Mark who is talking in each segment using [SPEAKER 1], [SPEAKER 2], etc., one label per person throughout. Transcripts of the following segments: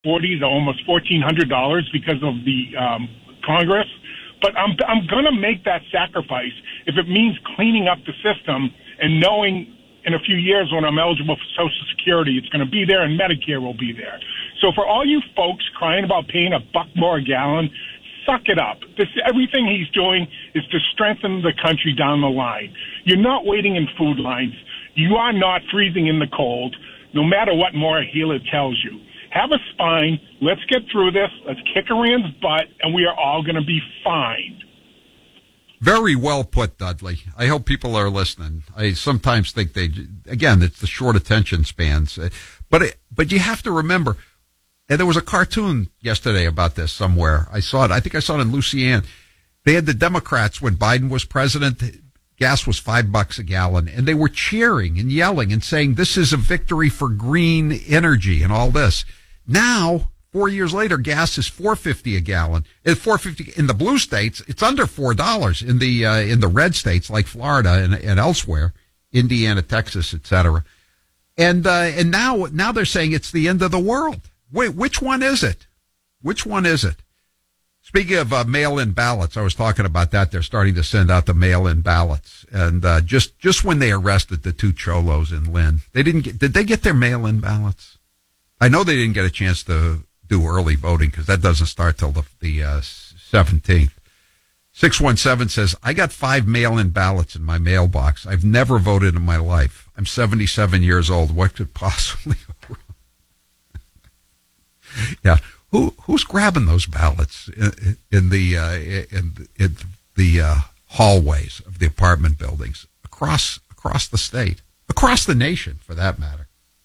[SPEAKER 1] 40 to almost $1,400 because of the Congress. But I'm going to make that sacrifice if it means cleaning up the system and knowing in a few years when I'm eligible for Social Security, it's going to be there and Medicare will be there. So for all you folks crying about paying $1 more a gallon, suck it up. Everything he's doing is to strengthen the country down the line. You're not waiting in food lines. You are not freezing in the cold, no matter what Maura Healey tells you. Have a spine. Let's get through this. Let's kick Iran's butt, and we are all going to be fine.
[SPEAKER 2] Very well put, Dudley. I hope people are listening. I sometimes think again, it's the short attention spans. But you have to remember, and there was a cartoon yesterday about this somewhere. I saw it. I think I saw it in Lucian. They had the Democrats when Biden was president. Gas was $5 a gallon, and they were cheering and yelling and saying, this is a victory for green energy and all this. Now, 4 years later, gas is $4.50 a gallon. It's $4.50 in the blue states. It's under $4 in the red states like Florida and elsewhere, Indiana, Texas, etc. And now they're saying it's the end of the world. Wait, which one is it? Which one is it? Speaking of mail-in ballots, I was talking about that. They're starting to send out the mail-in ballots, and just when they arrested the two cholos in Lynn, did they get their mail-in ballots? I know they didn't get a chance to do early voting because that doesn't start till the 17th. 617 says, I got 5 mail-in ballots in my mailbox. I've never voted in my life. I'm 77 years old. What could possibly go wrong? Yeah. Who's grabbing those ballots in the hallways of the apartment buildings across the state, across the nation, for that matter?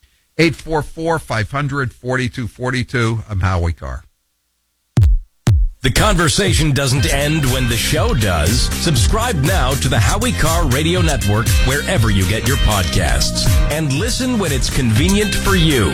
[SPEAKER 2] 844-500-4242. I'm Howie Carr.
[SPEAKER 3] The conversation doesn't end when the show does. Subscribe now to the Howie Carr Radio Network wherever you get your podcasts, and listen when it's convenient for you.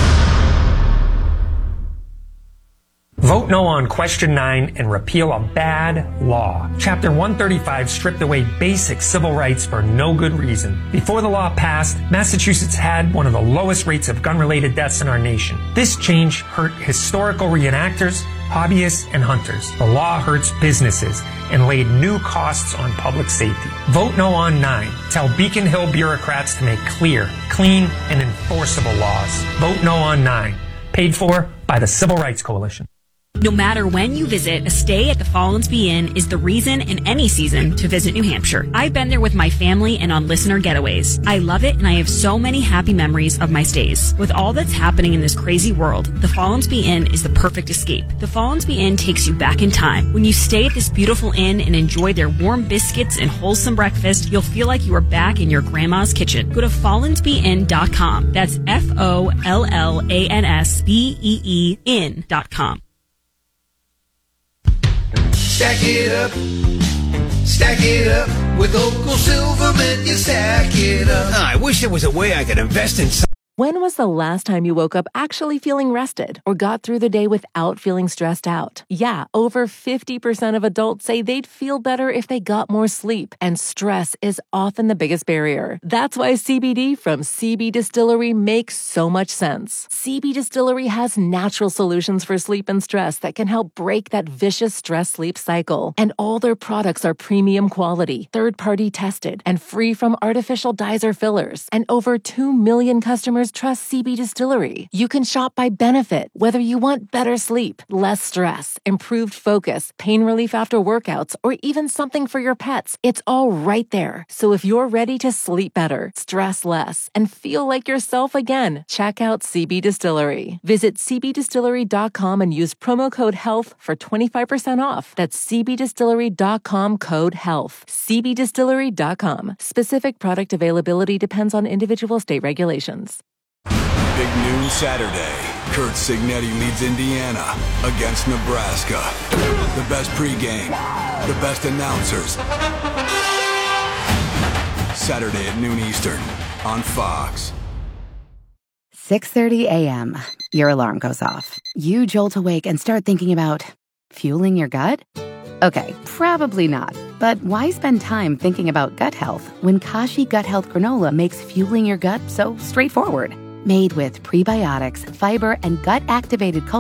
[SPEAKER 4] Vote no on Question 9 and repeal a bad law. Chapter 135 stripped away basic civil rights for no good reason. Before the law passed, Massachusetts had one of the lowest rates of gun-related deaths in our nation. This change hurt historical reenactors, hobbyists, and hunters. The law hurts businesses and laid new costs on public safety. Vote no on 9. Tell Beacon Hill bureaucrats to make clear, clean, and enforceable laws. Vote no on 9. Paid for by the Civil Rights Coalition.
[SPEAKER 5] No matter when you visit, a stay at the Follansbee Inn is the reason in any season to visit New Hampshire. I've been there with my family and on listener getaways. I love it, and I have so many happy memories of my stays. With all that's happening in this crazy world, the Follansbee Inn is the perfect escape. The Follansbee Inn takes you back in time. When you stay at this beautiful inn and enjoy their warm biscuits and wholesome breakfast, you'll feel like you are back in your grandma's kitchen. Go to FollansbeeInn.com. That's FOLLANSBEE inn.com.
[SPEAKER 6] Stack it up, with Uncle Silverman, you stack it up.
[SPEAKER 7] I wish there was a way I could invest in some.
[SPEAKER 8] When was the last time you woke up actually feeling rested or got through the day without feeling stressed out? Yeah, over 50% of adults say they'd feel better if they got more sleep, and stress is often the biggest barrier. That's why CBD from CB Distillery makes so much sense. CB Distillery has natural solutions for sleep and stress that can help break that vicious stress-sleep cycle. And all their products are premium quality, third-party tested, and free from artificial dyes or fillers. And over 2 million customers trust CB Distillery. You can shop by benefit, whether you want better sleep, less stress, improved focus, pain relief after workouts, or even something for your pets. It's all right there. So if you're ready to sleep better, stress less, and feel like yourself again, check out CB Distillery. Visit cbdistillery.com and use promo code HEALTH for 25% off. That's cbdistillery.com, code HEALTH. cbdistillery.com. Specific product availability depends on individual state regulations.
[SPEAKER 9] Big noon Saturday. Kurt Signetti leads Indiana against Nebraska. The best pregame, the best announcers. Saturday at noon Eastern on Fox.
[SPEAKER 10] 6:30 a.m. Your alarm goes off. You jolt awake and start thinking about fueling your gut? Okay, probably not. But why spend time thinking about gut health when Kashi Gut Health Granola makes fueling your gut so straightforward? Made with prebiotics, fiber, and gut-activated